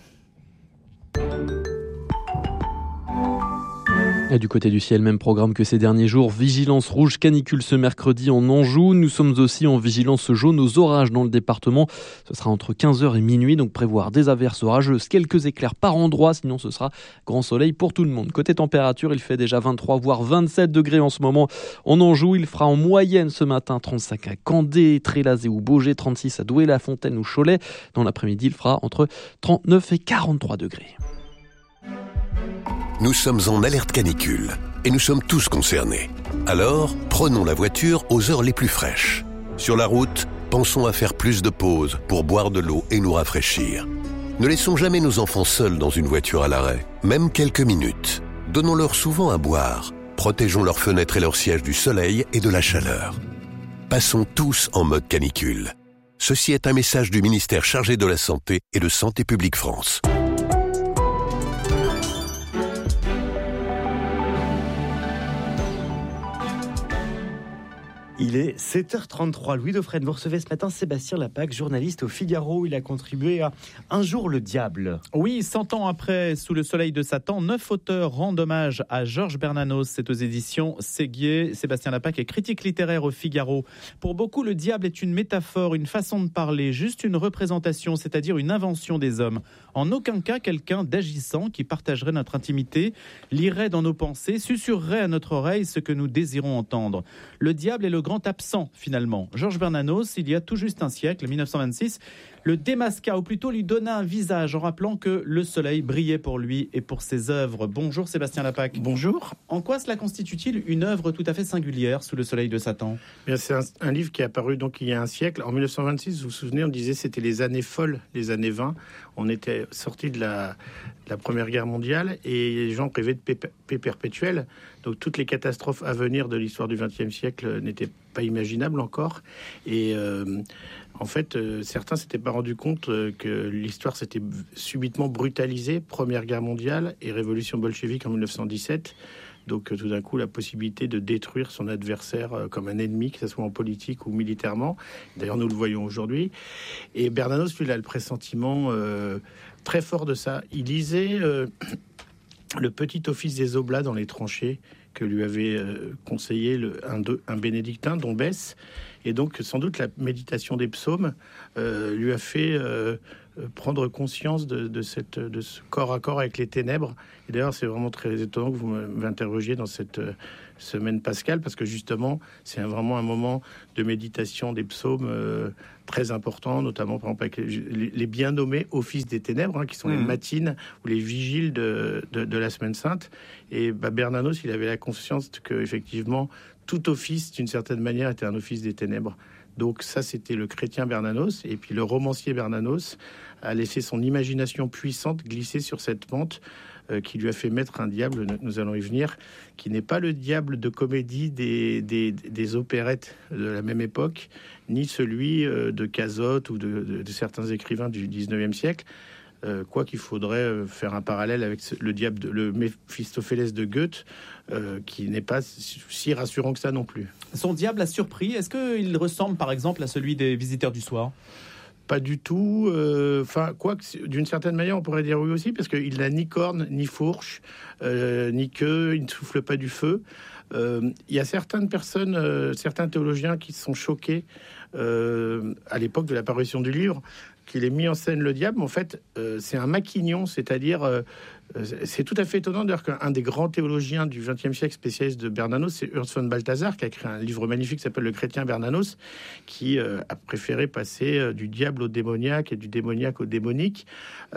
Et du côté du ciel, même programme que ces derniers jours. Vigilance rouge canicule ce mercredi en Anjou. Nous sommes aussi en vigilance jaune aux orages dans le département. Ce sera entre 15h et minuit, donc prévoir des averses orageuses, quelques éclairs par endroit, sinon ce sera grand soleil pour tout le monde. Côté température, il fait déjà 23 voire 27 degrés en ce moment en Anjou. Il fera en moyenne ce matin 35 à Candé, Trélazé ou Baugé, 36 à Douai-la-Fontaine ou Cholet. Dans l'après-midi, il fera entre 39 et 43 degrés. Nous sommes en alerte canicule et nous sommes tous concernés. Alors, prenons la voiture aux heures les plus fraîches. Sur la route, pensons à faire plus de pauses pour boire de l'eau et nous rafraîchir. Ne laissons jamais nos enfants seuls dans une voiture à l'arrêt, même quelques minutes. Donnons-leur souvent à boire. Protégeons leurs fenêtres et leurs sièges du soleil et de la chaleur. Passons tous en mode canicule. Ceci est un message du ministère chargé de la Santé et de Santé publique France. Il est 7h33. Louis Dauphren, vous recevez ce matin Sébastien Lapac, journaliste au Figaro. Il a contribué à Un jour le diable. Oui, 100 ans après, Sous le soleil de Satan, 9 auteurs rendent hommage à Georges Bernanos. C'est aux éditions Séguier. Sébastien Lapac est critique littéraire au Figaro. Pour beaucoup, le diable est une métaphore, une façon de parler, juste une représentation, c'est-à-dire une invention des hommes. En aucun cas, quelqu'un d'agissant qui partagerait notre intimité, lirait dans nos pensées, susurrerait à notre oreille ce que nous désirons entendre. Le diable est le grand absent, finalement. Georges Bernanos, il y a tout juste un siècle, 1926, le démasqua, ou plutôt lui donna un visage, en rappelant que le soleil brillait pour lui et pour ses œuvres. Bonjour Sébastien Lapac. Bonjour. En quoi cela constitue-t-il une œuvre tout à fait singulière, Sous le soleil de Satan ? Bien, c'est un livre qui est apparu donc il y a un siècle. En 1926, vous vous souvenez, on disait c'était les années folles, les années 20. On était sortis de la Première Guerre mondiale et les gens rêvaient de paix perpétuelle. Donc toutes les catastrophes à venir de l'histoire du XXe siècle n'étaient pas imaginables encore. Et en fait, certains s'étaient pas rendu compte que l'histoire s'était subitement brutalisée. Première Guerre mondiale et révolution bolchevique en 1917. Donc tout d'un coup, la possibilité de détruire son adversaire comme un ennemi, que ce soit en politique ou militairement. D'ailleurs, nous le voyons aujourd'hui. Et Bernanos, lui, il a le pressentiment très fort de ça. Il lisait le petit office des Oblats dans les tranchées que lui avait conseillé un bénédictin, Don Besse. Et donc, sans doute, la méditation des psaumes lui a fait prendre conscience de ce corps à corps avec les ténèbres. Et d'ailleurs, c'est vraiment très étonnant que vous m'interrogiez dans cette semaine pascale, parce que justement, c'est vraiment un moment de méditation des psaumes très important, notamment par exemple avec les bien nommés offices des ténèbres, qui sont les matines ou les vigiles de la semaine sainte. Et Bernanos, il avait la conscience que effectivement tout office, d'une certaine manière, était un office des ténèbres. Donc ça, c'était le chrétien Bernanos. Et puis le romancier Bernanos a laissé son imagination puissante glisser sur cette pente qui lui a fait mettre un diable, nous allons y venir, qui n'est pas le diable de comédie des opérettes de la même époque, ni celui de Cazotte ou de certains écrivains du 19e siècle. Quoi qu'il faudrait faire un parallèle avec le diable, le Méphistophélès de Goethe, qui n'est pas si rassurant que ça non plus. Son diable a surpris. Est-ce qu'il ressemble par exemple à celui des Visiteurs du Soir ? Pas du tout. Quoique, d'une certaine manière, on pourrait dire oui aussi, parce qu'il n'a ni corne, ni fourche, ni queue, il ne souffle pas du feu. Il y a certaines personnes, certains théologiens qui se sont choqués à l'époque de l'apparition du livre, qu'il ait mis en scène le diable. En fait, c'est un maquignon, c'est-à-dire... c'est tout à fait étonnant d'ailleurs qu'un des grands théologiens du XXe siècle, spécialiste de Bernanos, c'est Urs von Balthasar, qui a écrit un livre magnifique qui s'appelle Le chrétien Bernanos, qui a préféré passer du diable au démoniaque et du démoniaque au démonique,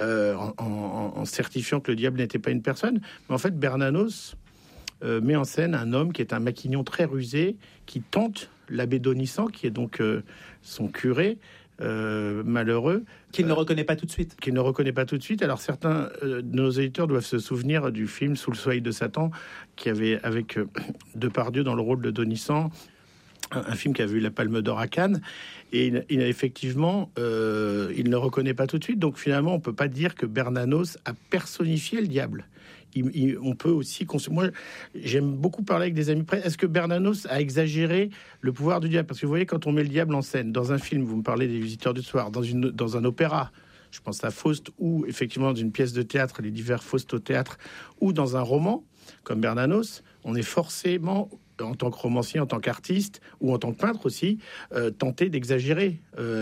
en certifiant que le diable n'était pas une personne. Mais en fait, Bernanos met en scène un homme qui est un maquignon très rusé, qui tente l'abbé Donissant, qui est donc son curé, malheureux, qu'il ne reconnaît pas tout de suite. Alors certains de nos éditeurs doivent se souvenir du film Sous le soleil de Satan, qui avait avec Depardieu dans le rôle de Donissant, un film qui avait eu la Palme d'Or à Cannes, et il a effectivement, il ne le reconnaît pas tout de suite. Donc finalement, on peut pas dire que Bernanos a personnifié le diable. On peut aussi... Moi, j'aime beaucoup parler avec des amis près. Est-ce que Bernanos a exagéré le pouvoir du diable ? Parce que vous voyez, quand on met le diable en scène, dans un film, vous me parlez des Visiteurs du Soir, dans un opéra, je pense à Faust, ou effectivement dans une pièce de théâtre, les divers Faust au théâtre, ou dans un roman, comme Bernanos, on est forcément... en tant que romancier, en tant qu'artiste, ou en tant que peintre aussi, tenter d'exagérer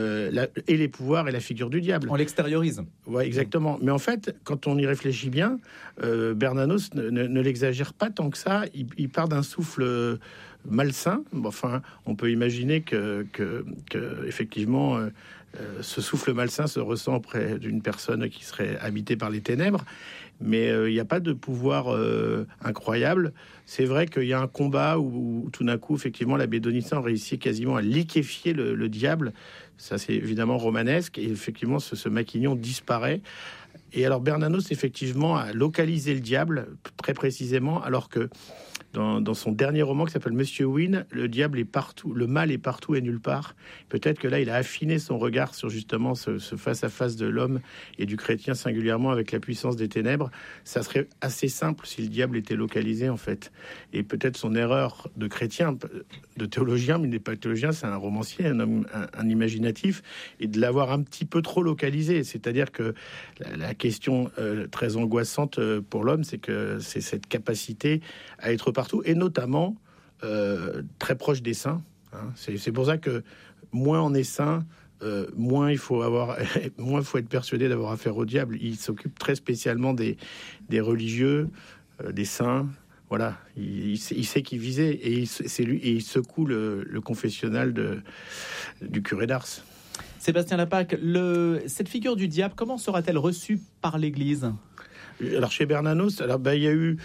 et les pouvoirs et la figure du diable. On l'extériorise. Ouais, exactement. Mais en fait, quand on y réfléchit bien, Bernanos ne l'exagère pas tant que ça. Il part d'un souffle malsain. Enfin, on peut imaginer que effectivement, ce souffle malsain se ressent auprès d'une personne qui serait habitée par les ténèbres. Mais il n'y a pas de pouvoir incroyable. C'est vrai qu'il y a un combat où tout d'un coup, effectivement, l'abbé Donissant réussit quasiment à liquéfier le diable. Ça, c'est évidemment romanesque. Et effectivement, ce maquignon disparaît. Et alors, Bernanos, effectivement, a localisé le diable, très précisément, alors que dans son dernier roman qui s'appelle Monsieur Wynne, le diable est partout, le mal est partout et nulle part. Peut-être que là, il a affiné son regard sur justement ce face-à-face de l'homme et du chrétien singulièrement avec la puissance des ténèbres. Ça serait assez simple si le diable était localisé, en fait. Et peut-être son erreur de chrétien, de théologien, mais il n'est pas théologien, c'est un romancier, un homme, un imaginatif, et de l'avoir un petit peu trop localisé. C'est-à-dire que la question très angoissante pour l'homme, c'est que c'est cette capacité à être partout, et notamment très proche des saints. C'est pour ça que moins on est saint, moins il faut être persuadé d'avoir affaire au diable. Il s'occupe très spécialement des religieux, des saints. Voilà, il sait qui viser, et il secoue le confessionnal du curé d'Ars. Sébastien Lapaque, cette figure du diable, comment sera-t-elle reçue par l'Église ? Alors chez Bernanos, il y a eu...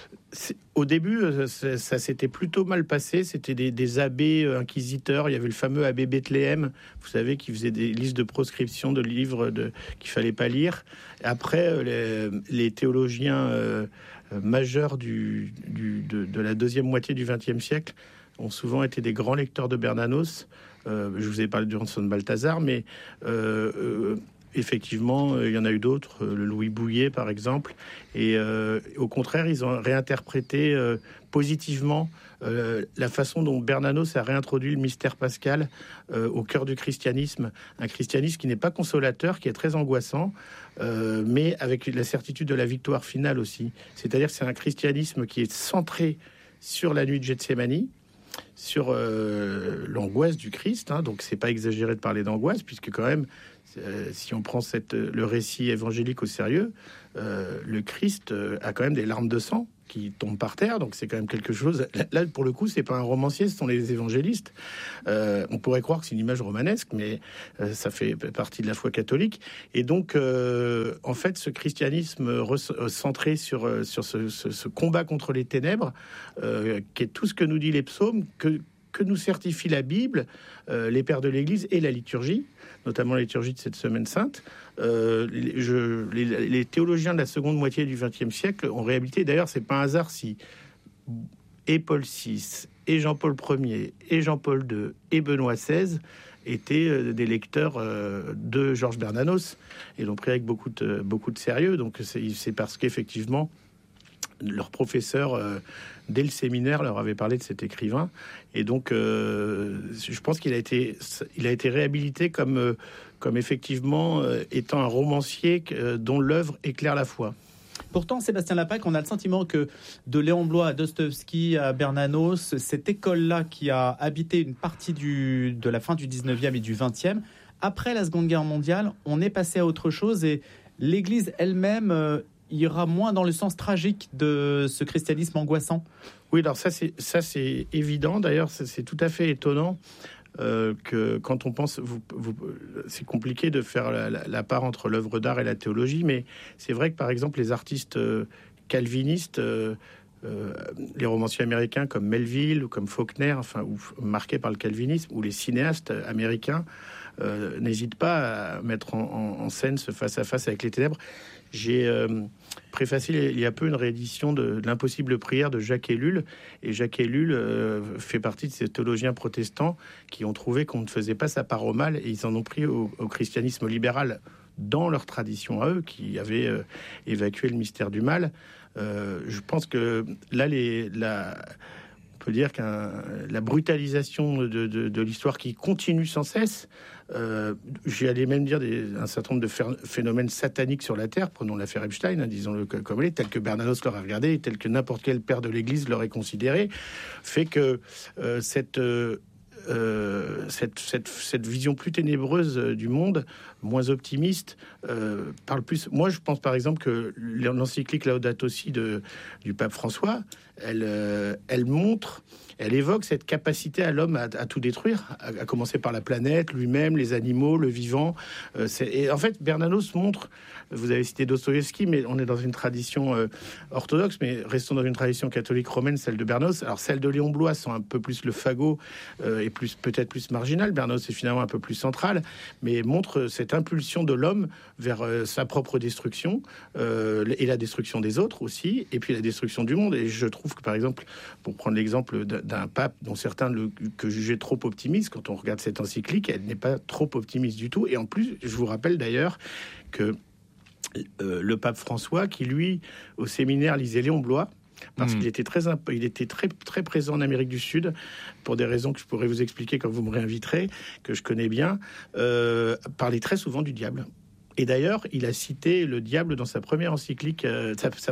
Au début, ça s'était plutôt mal passé. C'était des abbés inquisiteurs. Il y avait le fameux abbé Bethléem, vous savez, qui faisait des listes de proscription de livres qu'il fallait pas lire. Après, les théologiens majeurs de la deuxième moitié du XXe siècle ont souvent été des grands lecteurs de Bernanos. Je vous ai parlé de Urs von Balthasar, mais effectivement, il y en a eu d'autres, le Louis Bouillet par exemple, et au contraire, ils ont réinterprété positivement la façon dont Bernanos a réintroduit le mystère pascal au cœur du christianisme, un christianisme qui n'est pas consolateur, qui est très angoissant, mais avec la certitude de la victoire finale aussi. C'est-à-dire que c'est un christianisme qui est centré sur la nuit de Gethsémani, sur l'angoisse du Christ, hein, donc c'est pas exagéré de parler d'angoisse, puisque quand même, si on prend le récit évangélique au sérieux, le Christ a quand même des larmes de sang qui tombent par terre, donc c'est quand même quelque chose. Là, pour le coup, c'est pas un romancier, ce sont les évangélistes. On pourrait croire que c'est une image romanesque, mais ça fait partie de la foi catholique. Et donc, en fait, ce christianisme centré sur ce combat contre les ténèbres, qui est tout ce que nous dit les psaumes, que nous certifie la Bible, les pères de l'Église et la liturgie, notamment la liturgie de cette Semaine Sainte. Les théologiens de la seconde moitié du XXe siècle ont réhabilité. D'ailleurs, c'est pas un hasard si et Paul VI, et Jean-Paul Ier, et Jean-Paul II, et Benoît XVI étaient des lecteurs de Georges Bernanos et l'ont pris avec beaucoup de sérieux. Donc c'est parce qu'effectivement, leur professeur, dès le séminaire, leur avait parlé de cet écrivain. Et donc, je pense qu'il a été réhabilité comme effectivement étant un romancier dont l'œuvre éclaire la foi. Pourtant, Sébastien Lapaque, on a le sentiment que de Léon Bloy à Dostoïevski à Bernanos, cette école-là qui a habité une partie de la fin du 19e et du 20e, après la Seconde Guerre mondiale, on est passé à autre chose et l'Église elle-même ira moins dans le sens tragique de ce christianisme angoissant. Oui, alors ça c'est évident. D'ailleurs, c'est tout à fait étonnant que quand on pense, c'est compliqué de faire la part entre l'œuvre d'art et la théologie, mais c'est vrai que par exemple les artistes calvinistes, les romanciers américains comme Melville ou comme Faulkner, ou marqués par le calvinisme, ou les cinéastes américains n'hésitent pas à mettre en scène ce face-à-face avec les ténèbres. J'ai préfacé il y a peu une réédition de l'Impossible prière de Jacques Ellul. Et Jacques Ellul fait partie de ces théologiens protestants qui ont trouvé qu'on ne faisait pas sa part au mal, et ils en ont pris au christianisme libéral dans leur tradition à eux, qui avait évacué le mystère du mal. Je pense que là, on peut dire que la brutalisation de l'histoire qui continue sans cesse, j'allais même dire un certain nombre de phénomènes sataniques sur la Terre, prenons l'affaire Epstein, hein, disons-le comme elle est, tel que Bernanos l'aurait regardé, et tel que n'importe quel père de l'Église l'aurait considéré, fait que cette vision plus ténébreuse du monde, moins optimiste, parle plus. Moi, je pense par exemple que l'encyclique Laudato Si du pape François, elle montre, elle évoque cette capacité à l'homme à tout détruire, à commencer par la planète, lui-même, les animaux, le vivant. Et en fait, Bernanos montre, vous avez cité Dostoïevski, mais on est dans une tradition orthodoxe, mais restons dans une tradition catholique romaine, celle de Bernanos. Alors celle de Léon Bloy sont un peu plus le fagot et peut-être plus marginal. Bernanos est finalement un peu plus central, mais montre cette impulsion de l'homme vers sa propre destruction et la destruction des autres aussi, et puis la destruction du monde. Et je trouve que, par exemple, pour prendre l'exemple d'un pape dont certains que jugeaient trop optimiste, quand on regarde cette encyclique, elle n'est pas trop optimiste du tout. Et en plus, je vous rappelle d'ailleurs que le pape François, qui lui, au séminaire, lisait Léon Bloy, parce qu'il était très présent en Amérique du Sud, pour des raisons que je pourrais vous expliquer quand vous me réinviterez, que je connais bien, parlait très souvent du diable. Et d'ailleurs, il a cité le diable dans sa première encyclique, sa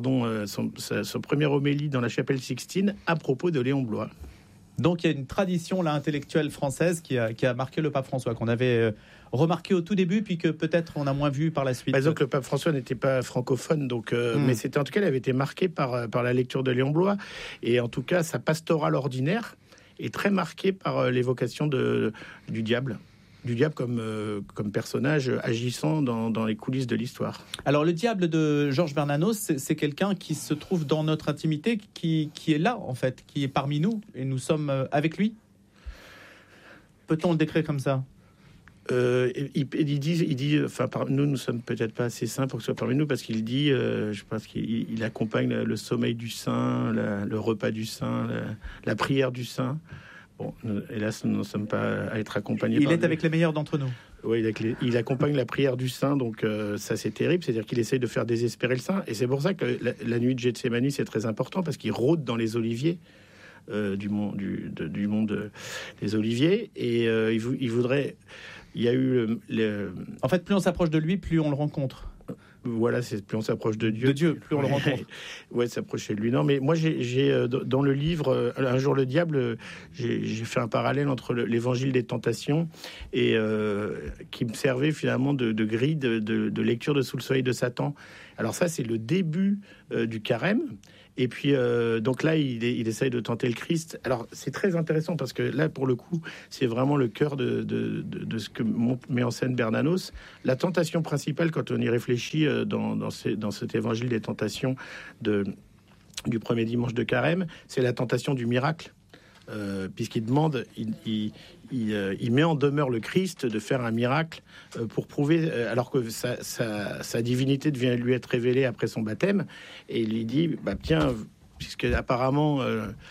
première homélie dans la chapelle Sixtine à propos de Léon Bloy. Donc il y a une tradition là, intellectuelle française qui a marqué le pape François, qu'on avait remarqué au tout début, puis que peut-être on a moins vu par la suite. Par exemple, le pape François n'était pas francophone, donc, mais c'était en tout cas, il avait été marqué par la lecture de Léon Bloy, et en tout cas, sa pastorale ordinaire est très marquée par l'évocation du diable. Du diable comme personnage agissant dans les coulisses de l'histoire. Alors le diable de Georges Bernanos, c'est quelqu'un qui se trouve dans notre intimité, qui est là en fait, qui est parmi nous, et nous sommes avec lui. Peut-on le décrire comme ça ? Il dit, nous ne sommes peut-être pas assez saints pour que ce soit parmi nous, parce qu'il dit, je pense qu'il accompagne le sommeil du saint, le repas du saint, la prière du saint. Bon, hélas, nous ne sommes pas à être accompagnés. Il est avec les meilleurs d'entre nous. Oui, il accompagne la prière du saint, donc ça c'est terrible, c'est-à-dire qu'il essaye de faire désespérer le saint, et c'est pour ça que la nuit de Gethsémani c'est très important, parce qu'il rôde dans les oliviers du monde des oliviers, et il voudrait... Il y a eu En fait, plus on s'approche de lui, plus on le rencontre. Voilà, plus on s'approche de Dieu, plus on le rencontre. Ouais, s'approcher de lui. Non, mais moi, j'ai dans le livre Un jour le diable, j'ai fait un parallèle entre l'évangile des tentations et qui me servait finalement de grille de lecture de Sous le soleil de Satan. Alors ça, c'est le début du carême. Et puis, donc là, il essaye de tenter le Christ. Alors, c'est très intéressant parce que là, pour le coup, c'est vraiment le cœur de ce que met en scène Bernanos. La tentation principale, quand on y réfléchit dans cet évangile des tentations du premier dimanche de carême, c'est la tentation du miracle. Puisqu'il demande, il met en demeure le Christ de faire un miracle pour prouver, alors que sa divinité devient lui être révélée après son baptême, et il lui dit, tiens, puisque apparemment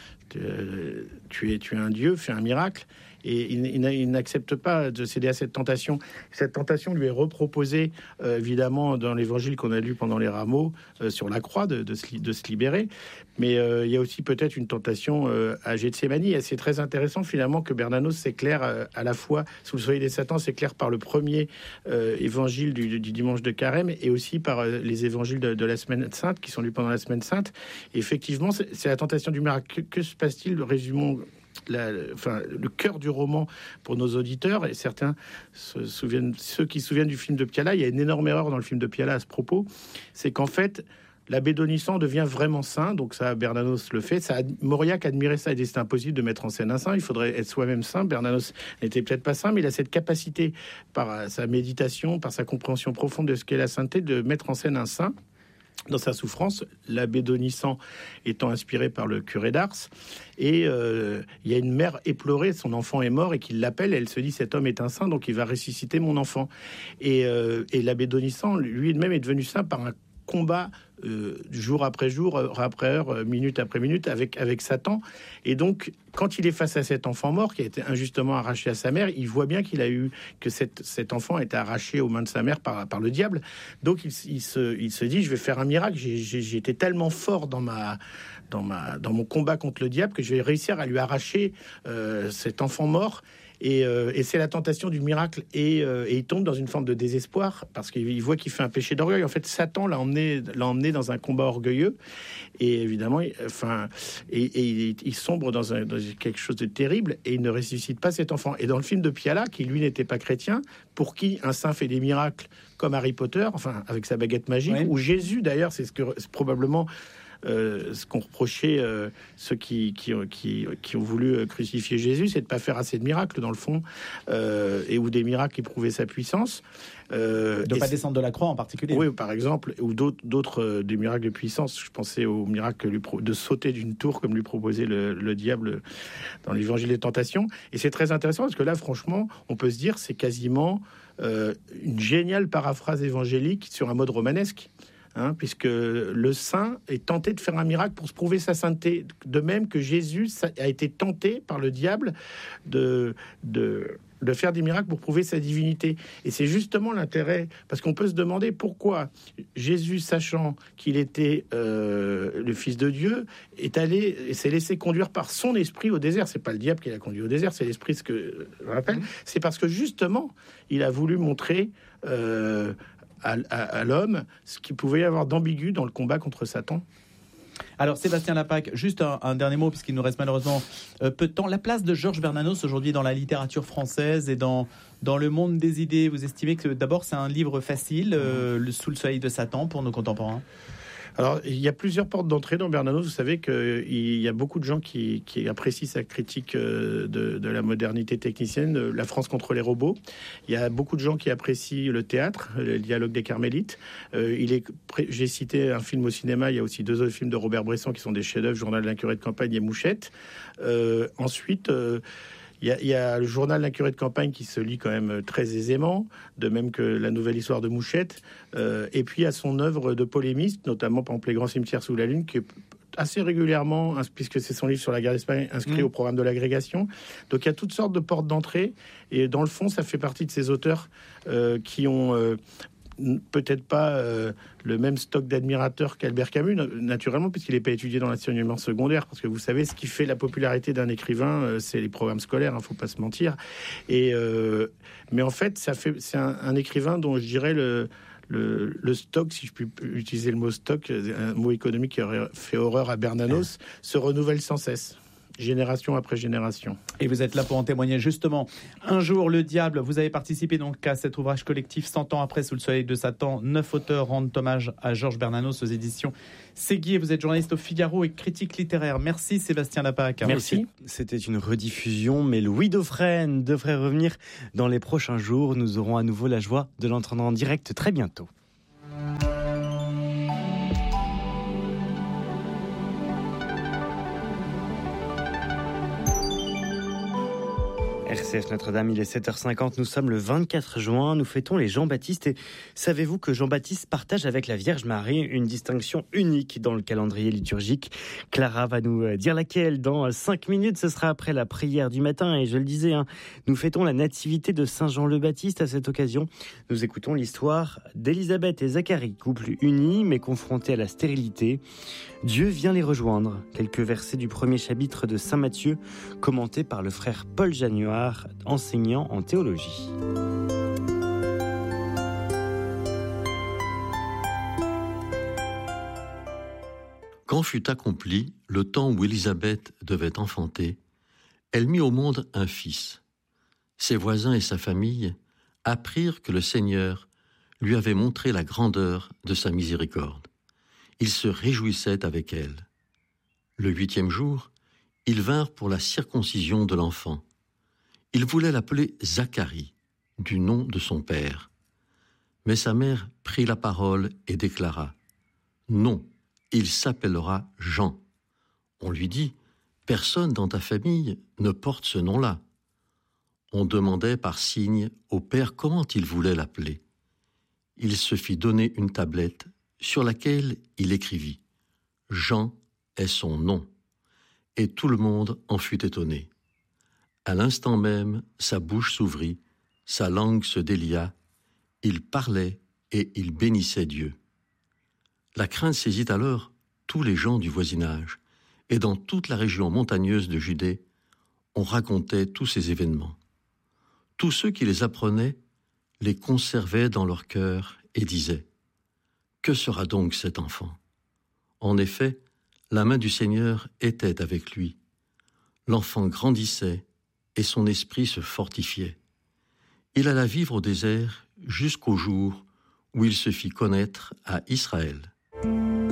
tu es un dieu, fais un miracle. Et il n'accepte pas de céder à cette tentation. Cette tentation lui est reproposée, évidemment, dans l'évangile qu'on a lu pendant les rameaux, sur la croix, de se libérer. Mais il y a aussi peut-être une tentation à Gethsémani. Et c'est très intéressant, finalement, que Bernanos s'éclaire à la fois, Sous le soleil des Satans, s'éclaire par le premier évangile du dimanche de carême, et aussi par les évangiles de la semaine sainte, qui sont lus pendant la semaine sainte. Et effectivement, c'est la tentation du miracle. Que se passe-t-il? Résumons le cœur du roman pour nos auditeurs, et certains ceux qui se souviennent du film de Piala. Il y a une énorme erreur dans le film de Piala à ce propos, c'est qu'en fait l'abbé Donissan devient vraiment saint, donc ça Bernanos le fait, Mauriac admirait ça, et c'est impossible de mettre en scène un saint, il faudrait être soi-même saint. Bernanos n'était peut-être pas saint, mais il a cette capacité, par sa méditation, par sa compréhension profonde de ce qu'est la sainteté, de mettre en scène un saint dans sa souffrance, l'abbé Donissan étant inspiré par le curé d'Ars. Et il y a une mère éplorée, son enfant est mort, et qui l'appelle, elle se dit, cet homme est un saint, donc il va ressusciter mon enfant. Et l'abbé Donissan, lui-même, est devenu saint par un combat jour après jour, heure après heure, minute après minute avec Satan. Et donc, quand il est face à cet enfant mort qui a été injustement arraché à sa mère, il voit bien que cet enfant a été arraché aux mains de sa mère par le diable. Donc il se dit, je vais faire un miracle. J'ai été tellement fort dans mon combat contre le diable que je vais réussir à lui arracher cet enfant mort. Et c'est la tentation du miracle, et il tombe dans une forme de désespoir parce qu'il voit qu'il fait un péché d'orgueil. En fait, Satan l'a emmené dans un combat orgueilleux, et évidemment, il sombre dans quelque chose de terrible, et il ne ressuscite pas cet enfant. Et dans le film de Piala, qui lui n'était pas chrétien, pour qui un saint fait des miracles comme Harry Potter, enfin avec sa baguette magique, ou Jésus d'ailleurs, c'est probablement ce qu'ont reproché ceux qui ont voulu crucifier Jésus, c'est de pas faire assez de miracles dans le fond, ou des miracles qui prouvaient sa puissance. De pas descendre de la croix en particulier. Oui, par exemple, ou d'autres des miracles de puissance. Je pensais au miracle de sauter d'une tour, comme lui proposait le diable dans l'évangile des tentations. Et c'est très intéressant parce que là, franchement, on peut se dire c'est quasiment une géniale paraphrase évangélique sur un mode romanesque. Puisque le saint est tenté de faire un miracle pour se prouver sa sainteté, de même que Jésus a été tenté par le diable de faire des miracles pour prouver sa divinité. Et c'est justement l'intérêt, parce qu'on peut se demander pourquoi Jésus, sachant qu'il était le Fils de Dieu, est allé et s'est laissé conduire par son esprit au désert. C'est pas le diable qui l'a conduit au désert, c'est l'esprit, ce que je rappelle. C'est parce que justement, il a voulu montrer à l'homme ce qu'il pouvait y avoir d'ambigu dans le combat contre Satan. Alors Sébastien Lapaque, juste un dernier mot puisqu'il nous reste malheureusement peu de temps. La place de Georges Bernanos aujourd'hui dans la littérature française et dans le monde des idées, vous estimez que d'abord c'est un livre facile, Sous le soleil de Satan, pour nos contemporains? Alors, il y a plusieurs portes d'entrée dans Bernanos. Vous savez qu'il y a beaucoup de gens qui apprécient sa critique de la modernité technicienne, la France contre les robots. Il y a beaucoup de gens qui apprécient le théâtre, le dialogue des Carmélites. J'ai cité un film au cinéma. Il y a aussi 2 autres films de Robert Bresson qui sont des chefs-d'œuvre, Journal d'un curé de campagne et Mouchette. Ensuite... Il y a le journal d'un curé de campagne qui se lit quand même très aisément, de même que la nouvelle histoire de Mouchette. Et puis il y a son œuvre de polémiste, notamment par exemple Les Grands cimetières sous la lune, qui est assez régulièrement, puisque c'est son livre sur la guerre d'Espagne, inscrit au programme de l'agrégation. Donc il y a toutes sortes de portes d'entrée, et dans le fond, ça fait partie de ces auteurs qui ont peut-être pas le même stock d'admirateurs qu'Albert Camus, naturellement, puisqu'il n'est pas étudié dans l'enseignement secondaire, parce que vous savez, ce qui fait la popularité d'un écrivain, c'est les programmes scolaires, faut pas se mentir. Mais en fait, c'est un écrivain dont je dirais le stock, si je puis utiliser le mot stock, un mot économique qui aurait fait horreur à Bernanos, se renouvelle sans cesse, génération après génération. Et vous êtes là pour en témoigner justement. Un jour, le diable, vous avez participé donc à cet ouvrage collectif 100 ans après, sous le soleil de Satan. 9 auteurs rendent hommage à Georges Bernanos aux éditions Séguier. Vous êtes journaliste au Figaro et critique littéraire. Merci Sébastien Lapac. Merci. C'était une rediffusion, mais Louis Dauphren devrait revenir dans les prochains jours. Nous aurons à nouveau la joie de l'entendre en direct très bientôt. RCF Notre-Dame, il est 7h50, nous sommes le 24 juin, nous fêtons les Jean-Baptiste et savez-vous que Jean-Baptiste partage avec la Vierge Marie une distinction unique dans le calendrier liturgique? Clara va nous dire laquelle dans 5 minutes, ce sera après la prière du matin et je le disais, nous fêtons la nativité de Saint Jean le Baptiste. À cette occasion, nous écoutons l'histoire d'Élisabeth et Zacharie, couple uni mais confronté à la stérilité. Dieu vient les rejoindre. Quelques versets du premier chapitre de Saint Matthieu, commentés par le frère Paul Jagnoire, enseignant en théologie. Quand fut accompli le temps où Élisabeth devait enfanter, elle mit au monde un fils. Ses voisins et sa famille apprirent que le Seigneur lui avait montré la grandeur de sa miséricorde. Ils se réjouissaient avec elle. Le 8e jour, ils vinrent pour la circoncision de l'enfant. Ils voulaient l'appeler Zacharie, du nom de son père. Mais sa mère prit la parole et déclara « Non, il s'appellera Jean. » On lui dit « Personne dans ta famille ne porte ce nom-là. » On demandait par signe au père comment il voulait l'appeler. Il se fit donner une tablette sur laquelle il écrivit « Jean est son nom. » Et tout le monde en fut étonné. À l'instant même, sa bouche s'ouvrit, sa langue se délia, il parlait et il bénissait Dieu. La crainte saisit alors tous les gens du voisinage, et dans toute la région montagneuse de Judée, on racontait tous ces événements. Tous ceux qui les apprenaient les conservaient dans leur cœur et disaient « Que sera donc cet enfant ?» En effet, la main du Seigneur était avec lui. L'enfant grandissait et son esprit se fortifiait. Il alla vivre au désert jusqu'au jour où il se fit connaître à Israël.